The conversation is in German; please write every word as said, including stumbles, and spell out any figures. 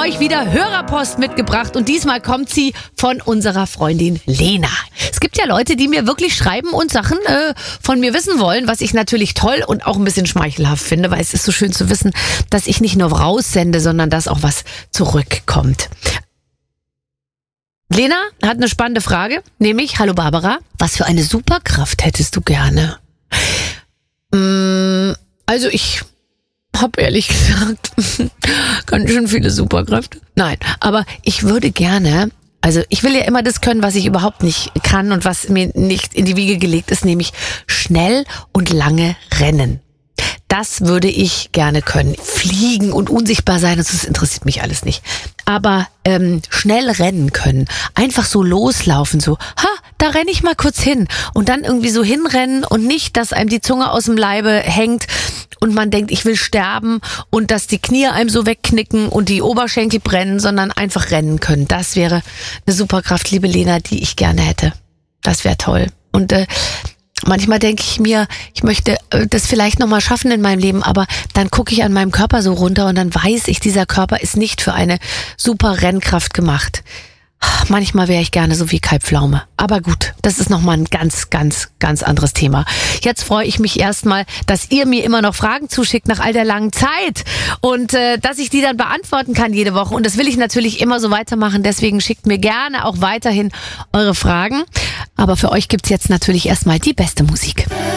euch wieder Hörerpost mitgebracht und diesmal kommt sie von unserer Freundin Lena. Es gibt ja Leute, die mir wirklich schreiben und Sachen äh, von mir wissen wollen, was ich natürlich toll und auch ein bisschen schmeichelhaft finde, weil es ist so schön zu wissen, dass ich nicht nur raussende, sondern dass auch was zurückkommt. Lena hat eine spannende Frage, nämlich, hallo Barbara, was für eine Superkraft hättest du gerne? Mm, also ich habe ehrlich gesagt ganz schön viele Superkräfte. Nein, aber ich würde gerne, also ich will ja immer das können, was ich überhaupt nicht kann und was mir nicht in die Wiege gelegt ist, nämlich schnell und lange rennen. Das würde ich gerne können. Fliegen und unsichtbar sein, das interessiert mich alles nicht. Aber ähm, schnell rennen können. Einfach so loslaufen, so, ha, da renne ich mal kurz hin. Und dann irgendwie so hinrennen und nicht, dass einem die Zunge aus dem Leibe hängt und man denkt, ich will sterben und dass die Knie einem so wegknicken und die Oberschenkel brennen, sondern einfach rennen können. Das wäre eine Superkraft, liebe Lena, die ich gerne hätte. Das wäre toll. Und äh, manchmal denke ich mir, ich möchte das vielleicht nochmal schaffen in meinem Leben, aber dann gucke ich an meinem Körper so runter und dann weiß ich, dieser Körper ist nicht für eine super Rennkraft gemacht. Manchmal wäre ich gerne so wie Kai Pflaume. Aber gut, das ist nochmal ein ganz, ganz, ganz anderes Thema. Jetzt freue ich mich erstmal, dass ihr mir immer noch Fragen zuschickt nach all der langen Zeit und äh, dass ich die dann beantworten kann jede Woche. Und das will ich natürlich immer so weitermachen. Deswegen schickt mir gerne auch weiterhin eure Fragen. Aber für euch gibt's jetzt natürlich erstmal die beste Musik.